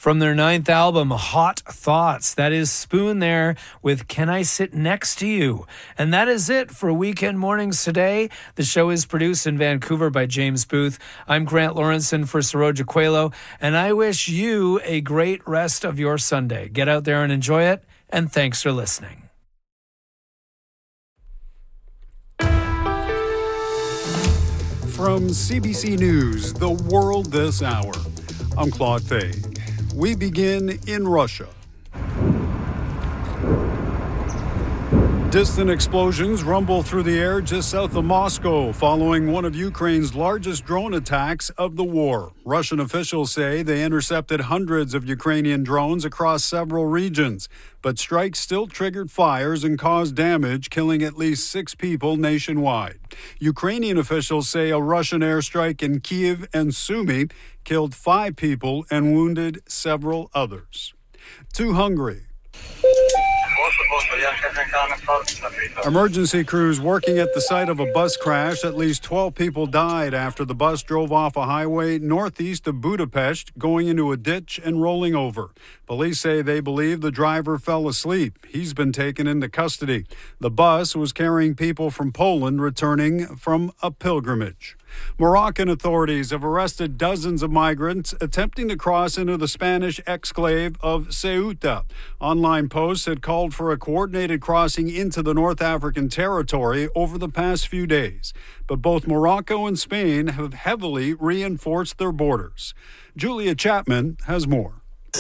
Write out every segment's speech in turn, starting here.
From their 9th album, Hot Thoughts. That is Spoon there with Can I Sit Next to You? And that is it for Weekend Mornings today. The show is produced in Vancouver by James Booth. I'm Grant Lawrenson for Saroja Coelho, and I wish you a great rest of your Sunday. Get out there and enjoy it, and thanks for listening. From CBC News, The World This Hour, I'm Claude Fay. We begin in Russia. Distant explosions rumble through the air just south of Moscow following one of Ukraine's largest drone attacks of the war. Russian officials say they intercepted hundreds of Ukrainian drones across several regions, but strikes still triggered fires and caused damage, killing at least 6 people nationwide. Ukrainian officials say a Russian airstrike in Kyiv and Sumy killed 5 people and wounded several others. To Hungary. Emergency crews working at the site of a bus crash. At least 12 people died after the bus drove off a highway northeast of Budapest, going into a ditch and rolling over. Police say they believe the driver fell asleep. He's been taken into custody. The bus was carrying people from Poland returning from a pilgrimage. Moroccan authorities have arrested dozens of migrants attempting to cross into the Spanish exclave of Ceuta. Online posts had called for a coordinated crossing into the North African territory over the past few days. But both Morocco and Spain have heavily reinforced their borders. Julia Chapman has more.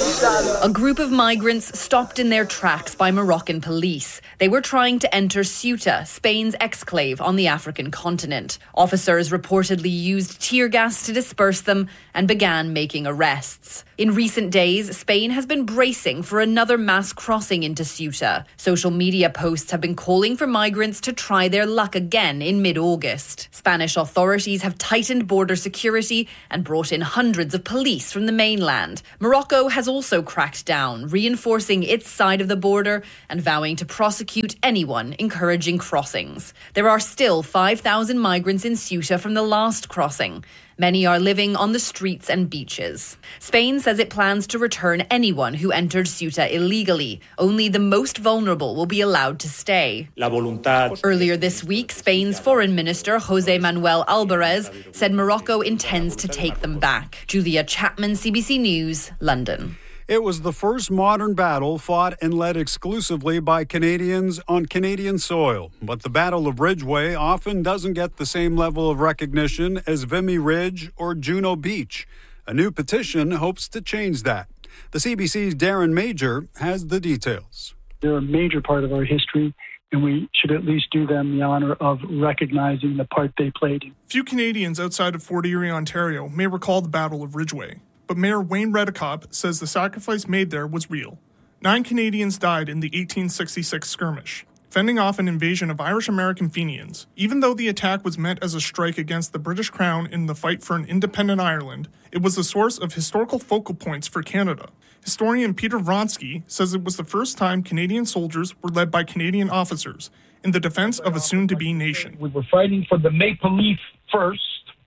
A group of migrants stopped in their tracks by Moroccan police. They were trying to enter Ceuta, Spain's exclave on the African continent. Officers reportedly used tear gas to disperse them and began making arrests. In recent days, Spain has been bracing for another mass crossing into Ceuta. Social media posts have been calling for migrants to try their luck again in mid-August. Spanish authorities have tightened border security and brought in hundreds of police from the mainland. Morocco has also cracked down, reinforcing its side of the border and vowing to prosecute anyone encouraging crossings. There are still 5,000 migrants in Ceuta from the last crossing. Many are living on the streets and beaches. Spain says it plans to return anyone who entered Ceuta illegally. Only the most vulnerable will be allowed to stay. Earlier this week, Spain's Foreign Minister José Manuel Alvarez said Morocco intends to take them back. Julia Chapman, CBC News, London. It was the first modern battle fought and led exclusively by Canadians on Canadian soil. But the Battle of Ridgeway often doesn't get the same level of recognition as Vimy Ridge or Juno Beach. A new petition hopes to change that. The CBC's Darren Major has the details. They're a major part of our history, and we should at least do them the honor of recognizing the part they played. Few Canadians outside of Fort Erie, Ontario may recall the Battle of Ridgeway. But Mayor Wayne Redekop says the sacrifice made there was real. 9 Canadians died in the 1866 skirmish, fending off an invasion of Irish-American Fenians. Even though the attack was meant as a strike against the British Crown in the fight for an independent Ireland, it was a source of historical focal points for Canada. Historian Peter Vronsky says it was the first time Canadian soldiers were led by Canadian officers in the defense of a soon-to-be nation. We were fighting for the Maple Leaf first,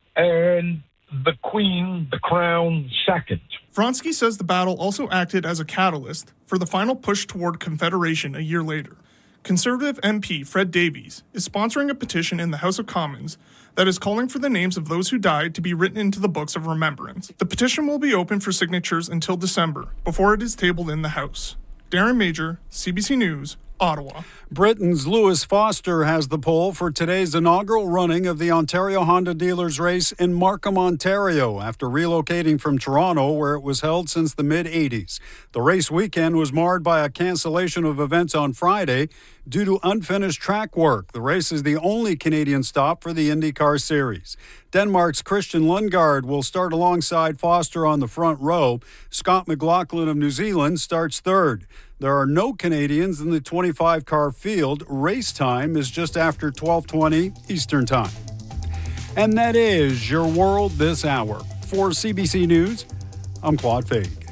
and the Queen, the Crown, second. Vronsky says the battle also acted as a catalyst for the final push toward Confederation a year later. Conservative MP Fred Davies is sponsoring a petition in the House of Commons that is calling for the names of those who died to be written into the books of remembrance. The petition will be open for signatures until December, before it is tabled in the House. Darren Major, CBC News, Ottawa. Britain's Lewis Foster has the pole for today's inaugural running of the Ontario Honda Dealers Race in Markham, Ontario, after relocating from Toronto, where it was held since the mid-'80s. The race weekend was marred by a cancellation of events on Friday due to unfinished track work. The race is the only Canadian stop for the IndyCar Series. Denmark's Christian Lundgaard will start alongside Foster on the front row. Scott McLaughlin of New Zealand starts third. There are no Canadians in the 25-car field. Race time is just after 12:20 Eastern Time. And that is your world this hour. For CBC News, I'm Claude Fay.